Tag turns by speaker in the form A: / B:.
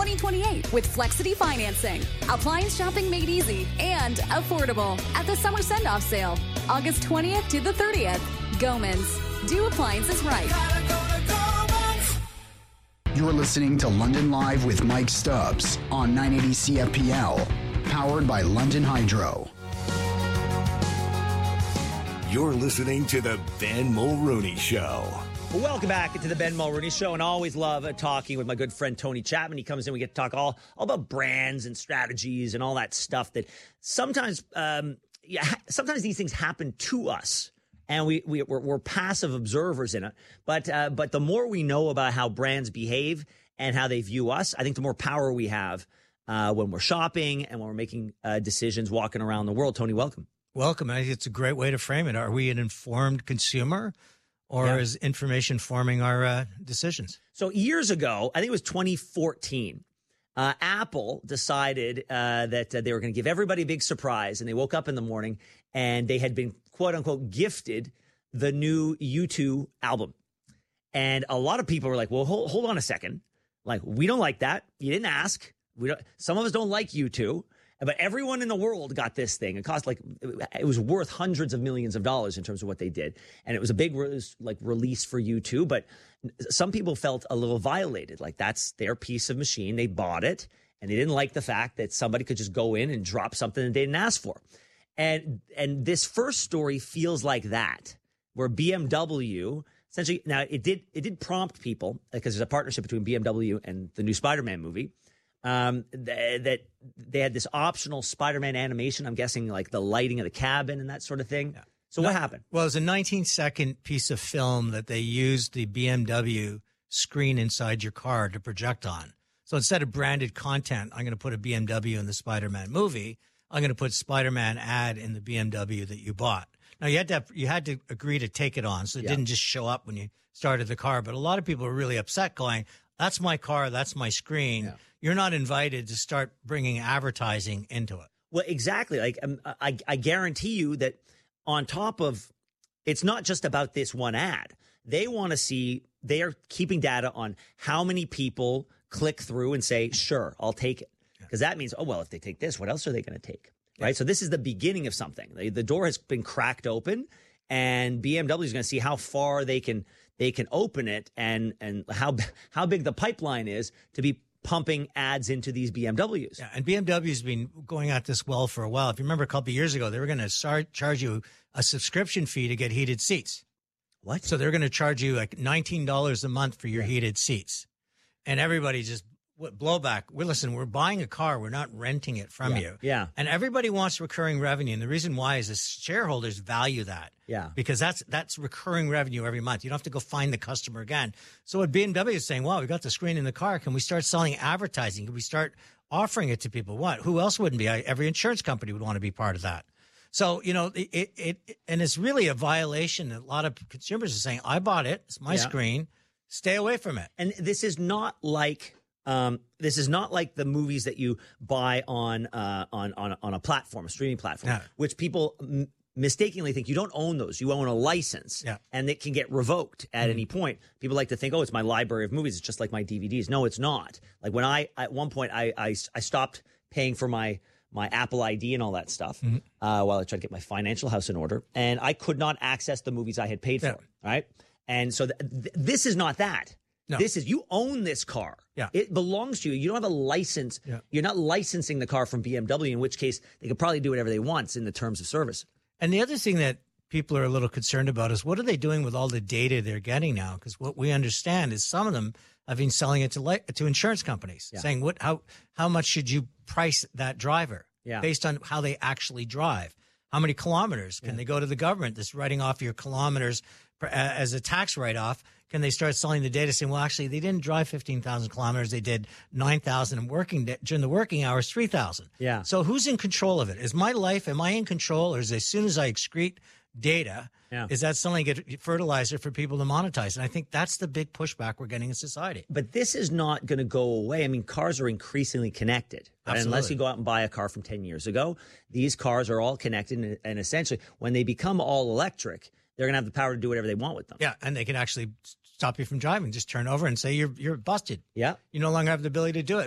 A: 2028 with Flexity Financing. Appliance shopping made easy and affordable at the summer send-off sale, August 20th to the 30th. Gomans. Do appliances right.
B: You're listening to London Live with Mike Stubbs on 980 CFPL, powered by London Hydro.
C: You're listening to the Ben Mulrooney Show.
D: Well, welcome back to the Ben Mulrooney Show, and I always love talking with my good friend Tony Chapman. He comes in, we get to talk all about brands and strategies and all that stuff that sometimes, sometimes these things happen to us, and we're passive observers in it. But the more we know about how brands behave and how they view us, I think the more power we have when we're shopping and when we're making decisions walking around the world. Tony, welcome.
E: Welcome. I think it's a great way to frame it. Are we an informed consumer, or is information forming our decisions?
D: So years ago, I think it was 2014, Apple decided that they were going to give everybody a big surprise. And they woke up in the morning and they had been, quote unquote, gifted the new U2 album. And a lot of people were like, well, hold on a second. Like, we don't like that. You didn't ask. Some of us don't like U2. But everyone in the world got this thing. It cost it was worth hundreds of millions of dollars in terms of what they did. And it was a big release for U2. But some people felt a little violated. Like, that's their piece of machine. They bought it and they didn't like the fact that somebody could just go in and drop something that they didn't ask for. And this first story feels like that, where BMW essentially, now it did prompt people, because there's a partnership between BMW and the new Spider-Man movie. That they had this optional Spider-Man animation. I'm guessing like the lighting of the cabin and that sort of thing. Yeah. So what happened?
E: Well, it was a 19-second piece of film that they used the BMW screen inside your car to project on. So instead of branded content, I'm going to put a BMW in the Spider-Man movie. I'm going to put Spider-Man ad in the BMW that you bought. Now, you had to agree to take it on, so it didn't just show up when you started the car. But a lot of people were really upset, going, "That's my car, that's my screen." Yeah. You're not invited to start bringing advertising into it.
D: Well, exactly. Like, I guarantee you that on top of, it's not just about this one ad. They want to see, they are keeping data on how many people click through and say, sure, I'll take it. Because that means, oh, well, if they take this, what else are they going to take? Right. So this is the beginning of something. The door has been cracked open, and BMW is going to see how far they can open it, and how big the pipeline is to be pumping ads into these BMWs.
E: Yeah, and BMW's been going at this well for a while. If you remember a couple of years ago, they were going to charge you a subscription fee to get heated seats.
D: What?
E: So they're going to charge you like $19 a month for your heated seats. And everybody just blowback. We're buying a car. We're not renting it from you.
D: Yeah.
E: And everybody wants recurring revenue. And the reason why is the shareholders value that.
D: Yeah.
E: Because that's recurring revenue every month. You don't have to go find the customer again. So what BMW is saying, wow, we got the screen in the car. Can we start selling advertising? Can we start offering it to people? What? Who else wouldn't be? Every insurance company would want to be part of that. So, and it's really a violation that a lot of consumers are saying, I bought it. It's my screen. Stay away from it.
D: And this is not like the movies that you buy on a platform, a streaming platform, which people mistakenly think you don't own those. You own a license, and it can get revoked at any point. People like to think, oh, it's my library of movies. It's just like my DVDs. No, it's not. Like when at one point I stopped paying for my Apple ID and all that stuff while I tried to get my financial house in order, and I could not access the movies I had paid for. Right, and so this is not that. No. This is, you own this car.
E: Yeah.
D: It belongs to you. You don't have a license. Yeah. You're not licensing the car from BMW, in which case they could probably do whatever they want in the terms of service.
E: And the other thing that people are a little concerned about is, what are they doing with all the data they're getting now? Because what we understand is some of them have been selling it to insurance companies, saying how much should you price that driver based on how they actually drive? How many kilometers can they go to the government that's writing off your kilometers as a tax write-off? Can they start selling the data saying, well, actually, they didn't drive 15,000 kilometers. They did 9,000 during the working hours, 3,000.
D: Yeah.
E: So who's in control of it? Is my life, am I in control? Or is as soon as I excrete data, is that suddenly get fertilizer for people to monetize? And I think that's the big pushback we're getting in society.
D: But this is not going to go away. I mean, cars are increasingly connected. Right? Unless you go out and buy a car from 10 years ago, these cars are all connected. And essentially, when they become all electric, they're going to have the power to do whatever they want with them.
E: Yeah, and they can actually stop you from driving. Just turn over and say you're busted.
D: Yeah.
E: You no longer have the ability to do it.